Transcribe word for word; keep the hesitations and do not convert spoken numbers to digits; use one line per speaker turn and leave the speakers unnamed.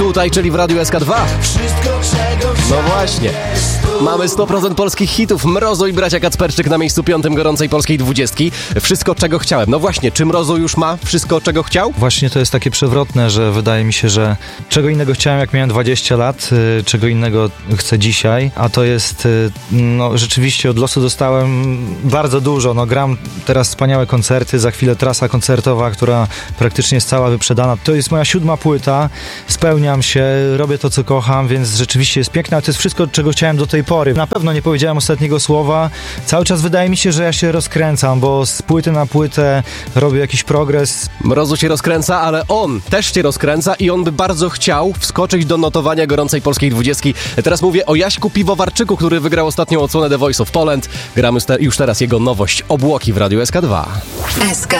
Tutaj, czyli w Radiu S K dwa. No właśnie. Mamy sto procent polskich hitów. Mrozu i bracia Kacperczyk na miejscu piątym gorącej polskiej dwudziestki. Wszystko, czego chciałem. No właśnie, czy Mrozu już ma wszystko, czego chciał?
Właśnie to jest takie przewrotne, że wydaje mi się, że czego innego chciałem, jak miałem dwadzieścia lat, czego innego chcę dzisiaj, a to jest, no rzeczywiście od losu dostałem bardzo dużo. No gram teraz wspaniałe koncerty, za chwilę trasa koncertowa, która praktycznie jest cała wyprzedana. To jest moja siódma płyta, spełniam się, robię to, co kocham, więc rzeczywiście jest piękne, ale to jest wszystko, czego chciałem do tej pory. Na pewno nie powiedziałem ostatniego słowa. Cały czas wydaje mi się, że ja się rozkręcam, bo z płyty na płytę robię jakiś progres.
Mrozu się rozkręca, ale on też się rozkręca i on by bardzo chciał wskoczyć do notowania gorącej polskiej dwudziestki. Teraz mówię o Jaśku Piwowarczyku, który wygrał ostatnią odsłonę The Voice of Poland. Gramy już teraz jego nowość Obłoki w Radiu S K dwa.
S K